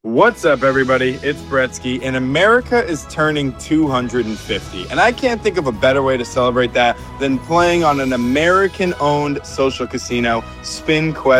What's up, everybody? It's Bretsky, and America is turning 250. And I can't think of a better way to celebrate that than playing on an American-owned social casino, Spin Quest.